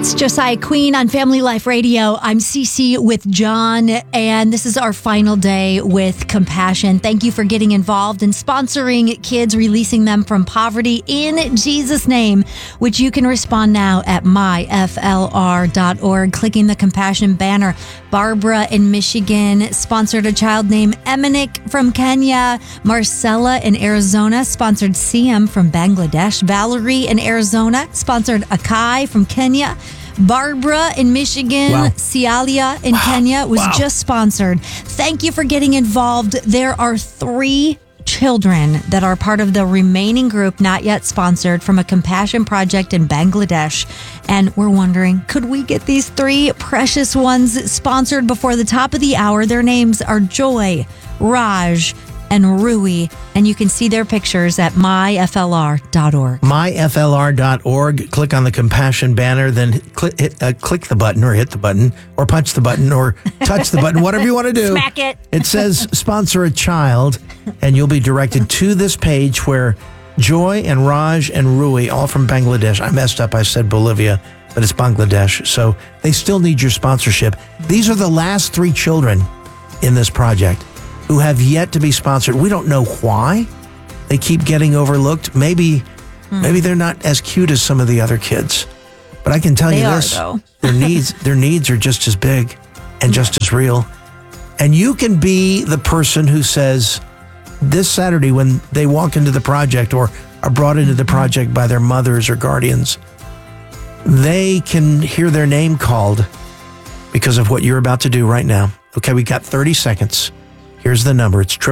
It's Josiah Queen on Family Life Radio. I'm Cece with John, and this is our final day with Compassion. Thank you for getting involved in sponsoring kids, releasing them from poverty in Jesus' name, which you can respond now at myflr.org, clicking the Compassion banner. Barbara in Michigan sponsored a child named Emanik from Kenya. Marcella in Arizona sponsored Siam from Bangladesh. Valerie in Arizona sponsored Akai from Kenya. Barbara in Michigan, Wow. Cialia in Kenya was just sponsored. Thank you for getting involved. There are 3 children that are part of the remaining group not yet sponsored from a compassion project in Bangladesh. And we're wondering, could we get these 3 precious ones sponsored before the top of the hour? Their names are Joy, Raj, and Rui, and you can see their pictures at myflr.org. myflr.org. Click on the Compassion banner, then click the button or hit the button or punch the button or touch the button, whatever you want to do. Smack it. It says sponsor a child, and you'll be directed to this page where Joy and Raj and Rui, all from Bangladesh. I messed up. I said Bolivia, but it's Bangladesh. So they still need your sponsorship. These are the last 3 children in this project who have yet to be sponsored. We don't know why they keep getting overlooked. Maybe they're not as cute as some of the other kids. But I can tell you this, their needs are just as big and just as real. And you can be the person who says this Saturday when they walk into the project or are brought into the project by their mothers or guardians, they can hear their name called because of what you're about to do right now. Okay, we got 30 seconds. Here's the number. It's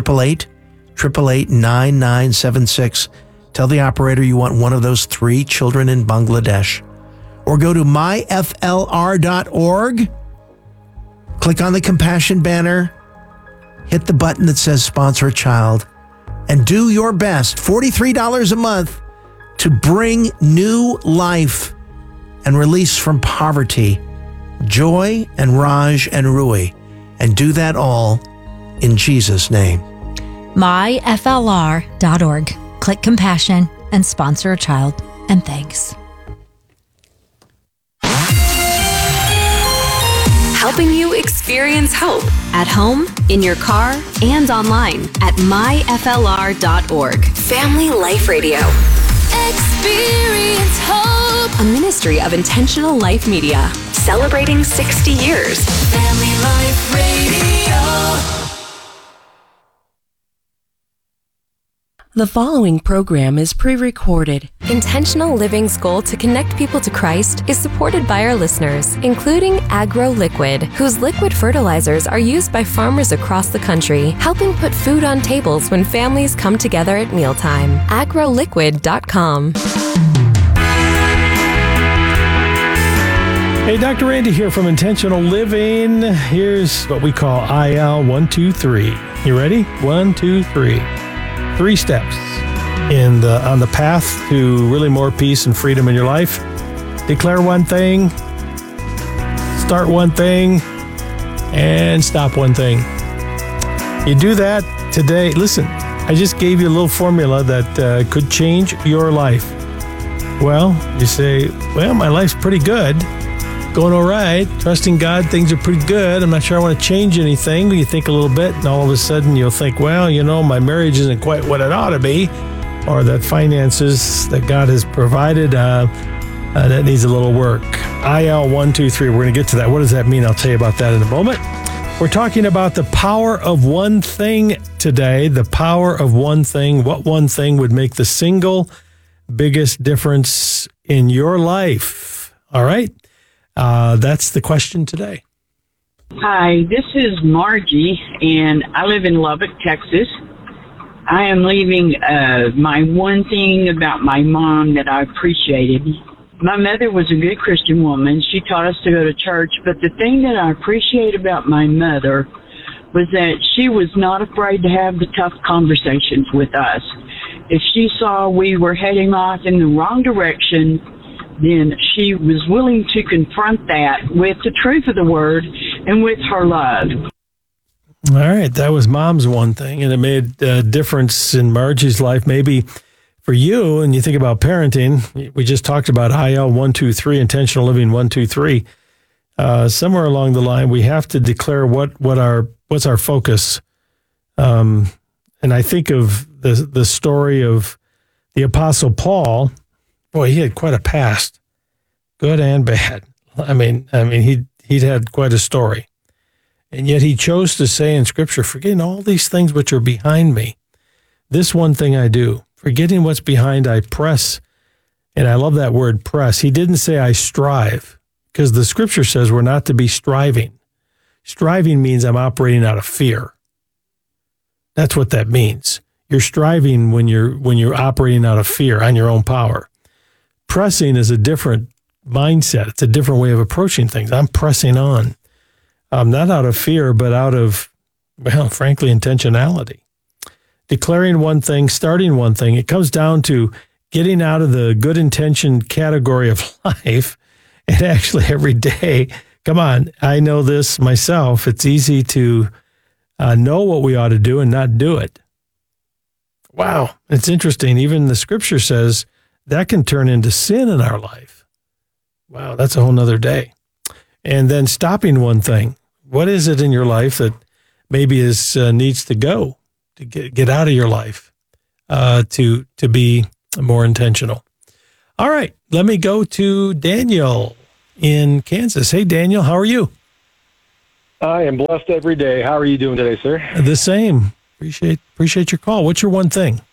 888-888-9976. Tell the operator you want one of those 3 children in Bangladesh. Or go to myflr.org. Click on the Compassion banner. Hit the button that says sponsor a child. And do your best, $43 a month, to bring new life and release from poverty Joy and Raj and Rui. And do that all in Jesus' name. myflr.org. Click Compassion and sponsor a child. And thanks. Helping you experience hope at home, in your car, and online at myflr.org. Family Life Radio. Experience hope. A ministry of Intentional Life Media. Celebrating 60 years. Family Life Radio. The following program is pre-recorded. Intentional Living's goal to connect people to Christ is supported by our listeners, including Agro Liquid, whose liquid fertilizers are used by farmers across the country, helping put food on tables when families come together at mealtime. agroliquid.com. Hey, Dr. Randy here from Intentional Living. Here's what we call IL 1, 2, 3. You ready? 1, 2, 3. 3 steps on the path to really more peace and freedom in your life. Declare one thing, start one thing, and stop one thing. You do that today. Listen, I just gave you a little formula that could change your life. Well, you say, well, my life's pretty good. Going all right, trusting God, things are pretty good. I'm not sure I want to change anything. You think a little bit, and all of a sudden you'll think, well, my marriage isn't quite what it ought to be, or that finances that God has provided, that needs a little work. IL 1, 2, 3, we're going to get to that. What does that mean? I'll tell you about that in a moment. We're talking about the power of one thing today, the power of one thing. What one thing would make the single biggest difference in your life? All right. That's the question today. Hi, this is Margie, and I live in Lubbock, Texas. I am leaving my one thing about my mom that I appreciated. My mother was a good Christian woman. She taught us to go to church, but the thing that I appreciate about my mother was that she was not afraid to have the tough conversations with us. If she saw we were heading off in the wrong direction, then she was willing to confront that with the truth of the word and with her love. All right, that was Mom's one thing, and it made a difference in Margie's life. Maybe for you, and you think about parenting, we just talked about IL 123, intentional living 123. Somewhere along the line, we have to declare what's our focus. And I think of the story of the Apostle Paul. Boy, he had quite a past, good and bad. I mean, he'd had quite a story, and yet he chose to say in Scripture, "Forgetting all these things which are behind me, this one thing I do." Forgetting what's behind, I press. And I love that word, press. He didn't say I strive, because the Scripture says we're not to be striving. Striving means I'm operating out of fear. That's what that means. You're striving when you're operating out of fear on your own power. Pressing is a different mindset. It's a different way of approaching things. I'm pressing on. Not out of fear, but out of, well, frankly, intentionality. Declaring one thing, starting one thing, it comes down to getting out of the good intention category of life and actually every day, come on, I know this myself, it's easy to know what we ought to do and not do it. Wow, it's interesting. Even the Scripture says that can turn into sin in our life. Wow, that's a whole nother day. And then stopping one thing. What is it in your life that maybe needs to go? To get out of your life, to be more intentional. All right, let me go to Daniel in Kansas. Hey, Daniel, how are you? I am blessed every day. How are you doing today, sir? The same. Appreciate your call. What's your one thing?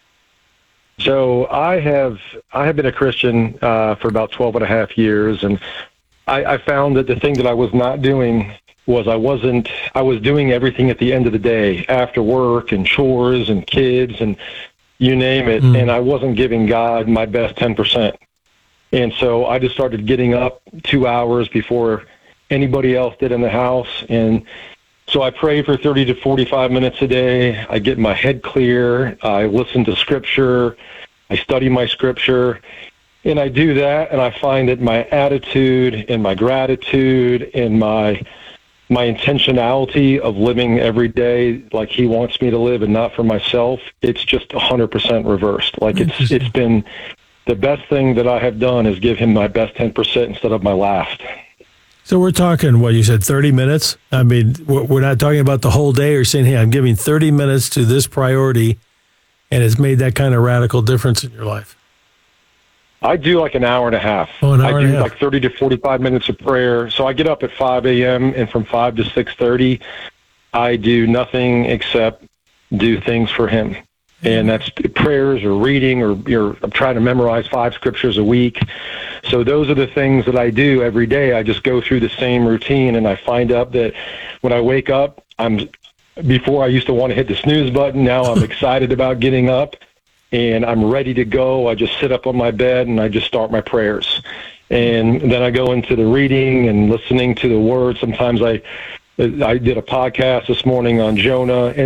So I have been a Christian for about 12 and a half years, and I found that the thing that I was not doing was I was doing everything at the end of the day, after work and chores and kids and you name it, and I wasn't giving God my best 10%. And so I just started getting up 2 hours before anybody else did in the house. And so I pray for 30 to 45 minutes a day. I get my head clear. I listen to Scripture. I study my Scripture. And I do that, and I find that my attitude and my gratitude and my intentionality of living every day like He wants me to live and not for myself, it's just 100% reversed. Like it's been the best thing that I have done is give Him my best 10% instead of my last. So we're talking, what you said, 30 minutes? I mean, we're not talking about the whole day or saying, hey, I'm giving 30 minutes to this priority, and it's made that kind of radical difference in your life. I do like an hour and a half. Oh, an hour I and a do half. like 30 to 45 minutes of prayer. So I get up at 5 a.m. and from 5 to 6:30, I do nothing except do things for Him. And that's prayers or reading or I'm trying to memorize 5 scriptures a week. So those are the things that I do every day. I just go through the same routine, and I find out that when I wake up, before I used to want to hit the snooze button. Now I'm excited about getting up. And I'm ready to go. I just sit up on my bed and I just start my prayers. And then I go into the reading and listening to the Word. Sometimes I did a podcast this morning on Jonah, and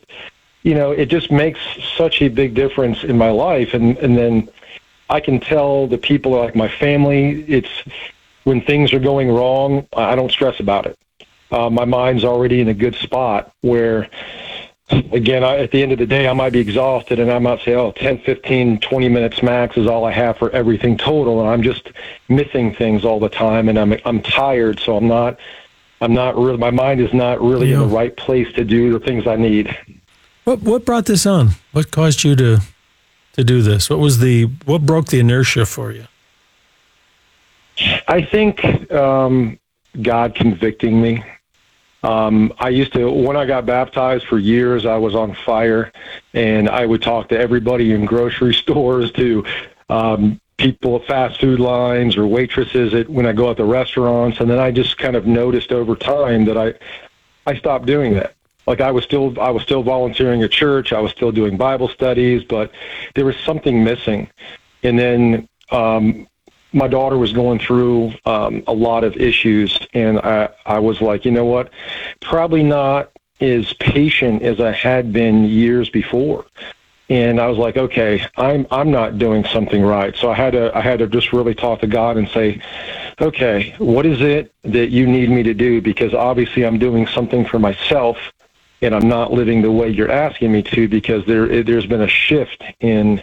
it just makes such a big difference in my life. And then I can tell the people like my family, it's when things are going wrong, I don't stress about it. My mind's already in a good spot where, again, at the end of the day, I might be exhausted, and I might say, 10, 15, 20 minutes max is all I have for everything total, and I'm just missing things all the time, and I'm tired, so I'm not really, my mind is not really in the right place to do the things I need. What brought this on? What caused you to do this? What broke the inertia for you? I think God convicting me. I used to, when I got baptized for years, I was on fire, and I would talk to everybody in grocery stores, to people at fast food lines or waitresses when I go out to restaurants. And then I just kind of noticed over time that I stopped doing that. Like I was still volunteering at church. I was still doing Bible studies, but there was something missing. And then, my daughter was going through a lot of issues, and I was like, you know what? Probably not as patient as I had been years before. And I was like, okay, I'm not doing something right. So I had to just really talk to God and say, okay, what is it that you need me to do? Because obviously I'm doing something for myself, and I'm not living the way you're asking me to, because there's been a shift in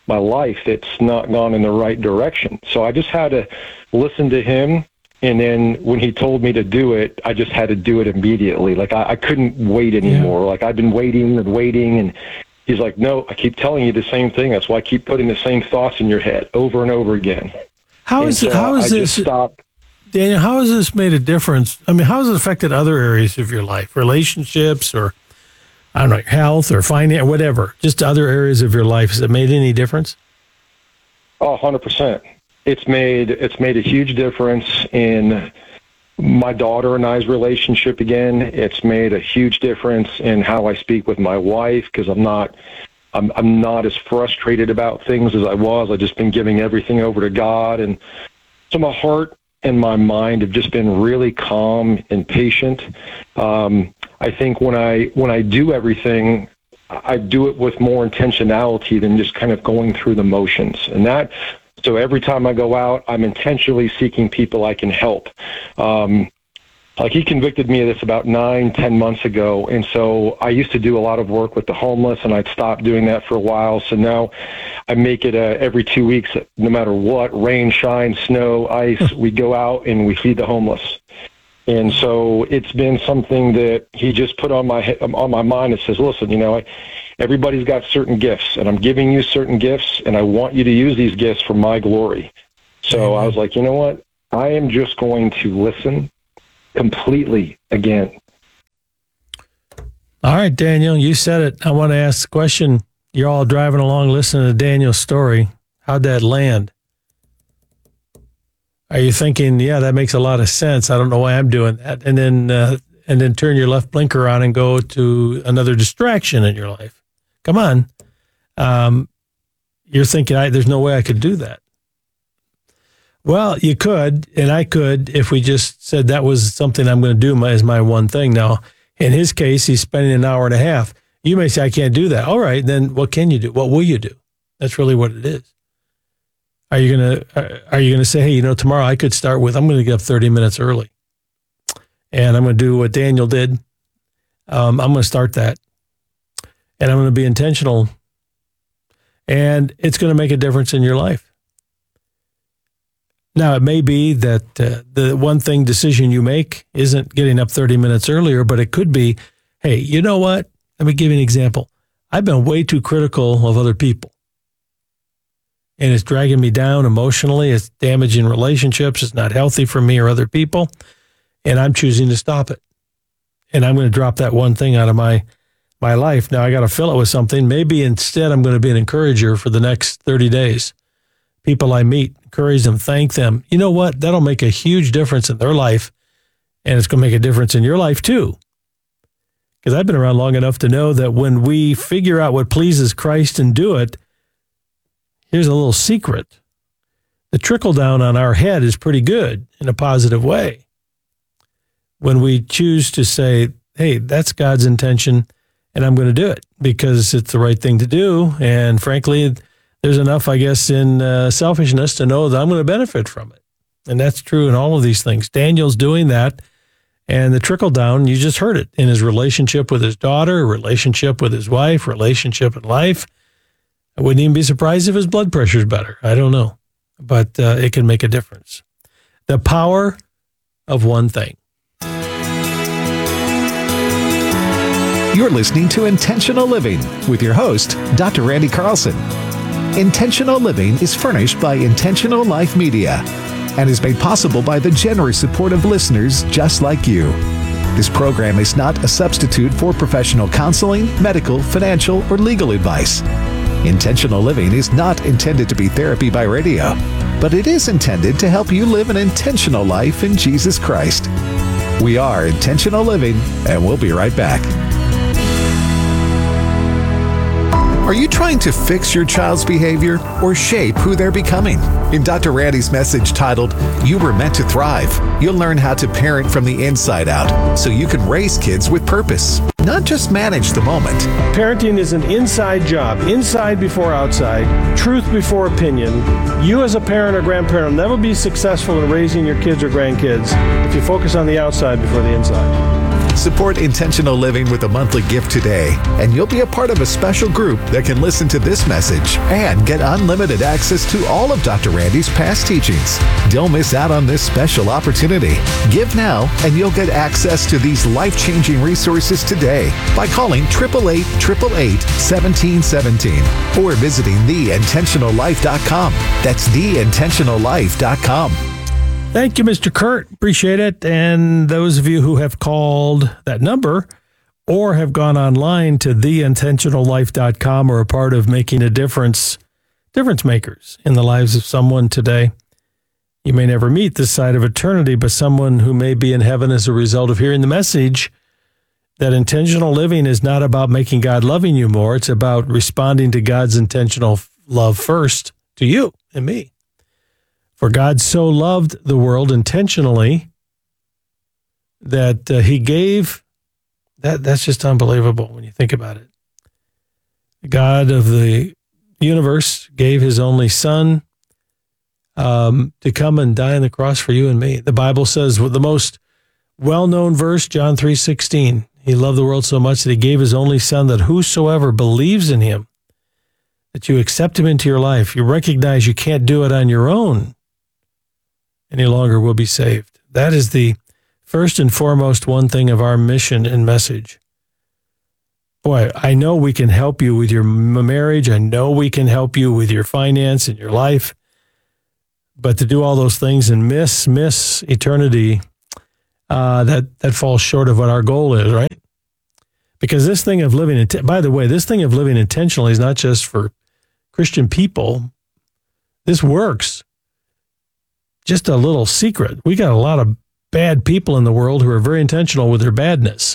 my life that's not gone in the right direction. So I just had to listen to him. And then when he told me to do it, I just had to do it immediately. Like I couldn't wait anymore. Yeah. Like I've been waiting, and he's like, no, I keep telling you the same thing. That's why I keep putting the same thoughts in your head over and over again. How is this, Daniel, how has this made a difference? I mean, how has it affected other areas of your life, relationships, or I don't know, health or finance, whatever, just other areas of your life? Has it made any difference? Oh, 100%. It's made a huge difference in my daughter and I's relationship again. It's made a huge difference in how I speak with my wife, because I'm not as frustrated about things as I was. I've just been giving everything over to God, and so my heart and my mind have just been really calm and patient. I think when I do everything, I do it with more intentionality than just kind of going through the motions. So every time I go out, I'm intentionally seeking people I can help. Like he convicted me of this about 9-10 months ago. And so I used to do a lot of work with the homeless, and I'd stopped doing that for a while. So now I make it every 2 weeks, no matter what, rain, shine, snow, ice, we go out and we feed the homeless. And so it's been something that he just put on my mind. It says, listen, everybody's got certain gifts, and I'm giving you certain gifts, and I want you to use these gifts for my glory. So I was like, you know what? I am just going to listen completely again. All right, Daniel, you said it. I want to ask the question. You're all driving along listening to Daniel's story. How'd that land? Are you thinking, yeah, that makes a lot of sense. I don't know why I'm doing that. And then turn your left blinker on and go to another distraction in your life. Come on. You're thinking, there's no way I could do that. Well, you could, and I could, if we just said that was something I'm going to do as my one thing. Now, in his case, he's spending an hour and a half. You may say, I can't do that. All right, then what can you do? What will you do? That's really what it is. Are you gonna say, hey, tomorrow I could start with, I'm going to get up 30 minutes early, and I'm going to do what Daniel did. I'm going to start that, and I'm going to be intentional, and it's going to make a difference in your life. Now, it may be that the one decision you make isn't getting up 30 minutes earlier, but it could be, hey, you know what? Let me give you an example. I've been way too critical of other people, and it's dragging me down emotionally. It's damaging relationships. It's not healthy for me or other people, and I'm choosing to stop it. And I'm going to drop that one thing out of my life. Now, I got to fill it with something. Maybe instead I'm going to be an encourager for the next 30 days. People I meet, encourage them, thank them. You know what? That'll make a huge difference in their life, and it's going to make a difference in your life too. Because I've been around long enough to know that when we figure out what pleases Christ and do it, here's a little secret. The trickle down on our head is pretty good in a positive way. When we choose to say, hey, that's God's intention, and I'm going to do it because it's the right thing to do. And frankly, there's enough, I guess, in selfishness to know that I'm going to benefit from it. And that's true in all of these things. Daniel's doing that. And the trickle down, you just heard it, in his relationship with his daughter, relationship with his wife, relationship in life. I wouldn't even be surprised if his blood pressure is better. I don't know. But it can make a difference. The power of one thing. You're listening to Intentional Living with your host, Dr. Randy Carlson. Intentional Living is furnished by Intentional Life Media and is made possible by the generous support of listeners just like you. This program is not a substitute for professional counseling, medical, financial, or legal advice. Intentional Living is not intended to be therapy by radio, but it is intended to help you live an intentional life in Jesus Christ. We are Intentional Living, and we'll be right back. Are you trying to fix your child's behavior or shape who they're becoming? In Dr. Randy's message titled, You Were Meant to Thrive, you'll learn how to parent from the inside out so you can raise kids with purpose, not just manage the moment. Parenting is an inside job, inside before outside, truth before opinion. You as a parent or grandparent will never be successful in raising your kids or grandkids if you focus on the outside before the inside. Support Intentional Living with a monthly gift today, and you'll be a part of a special group that can listen to this message and get unlimited access to all of Dr. Randy's past teachings. Don't miss out on this special opportunity. Give now, and you'll get access to these life-changing resources today by calling 888-888-1717 or visiting theintentionallife.com. That's theintentionallife.com. Thank you, Mr. Kurt. Appreciate it. And those of you who have called that number or have gone online to theintentionallife.com or are a part of making a difference makers in the lives of someone today. You may never meet this side of eternity, but someone who may be in heaven as a result of hearing the message that intentional living is not about making God loving you more. It's about responding to God's intentional love first to you and me. For God so loved the world intentionally that he gave, that's just unbelievable when you think about it. The God of the universe gave his only son to come and die on the cross for you and me. The Bible says with the most well-known verse, John 3:16, he loved the world so much that he gave his only son that whosoever believes in him, that you accept him into your life, you recognize you can't do it on your own, any longer will be saved. That is the first and foremost one thing of our mission and message. Boy, I know we can help you with your marriage. I know we can help you with your finance and your life. But to do all those things and miss eternity, that falls short of what our goal is, right? Because this thing of living, by the way, this thing of living intentionally is not just for Christian people. This works. Just a little secret. We got a lot of bad people in the world who are very intentional with their badness.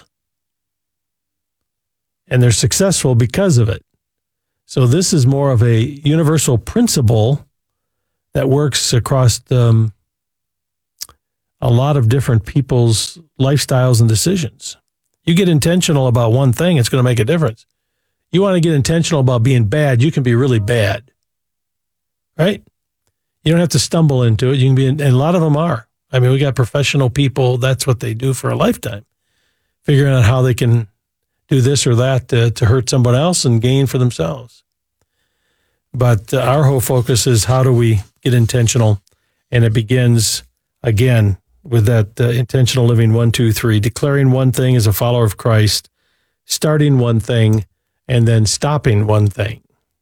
And they're successful because of it. So this is more of a universal principle that works across a lot of different people's lifestyles and decisions. You get intentional about one thing, it's going to make a difference. You want to get intentional about being bad, you can be really bad. Right? You don't have to stumble into it. You can be, and a lot of them are. I mean, we got professional people. That's what they do for a lifetime, figuring out how they can do this or that to hurt someone else and gain for themselves. But our whole focus is how do we get intentional? And it begins, again, with that intentional living 1, 2, 3, declaring one thing as a follower of Christ, starting one thing, and then stopping one thing.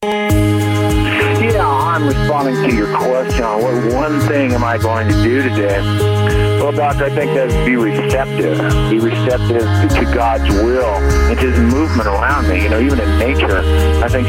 I'm responding to your question on what one thing am I going to do today. Well, Doctor, I think that's be receptive. Be receptive to God's will and to his movement around me. You know, even in nature, I think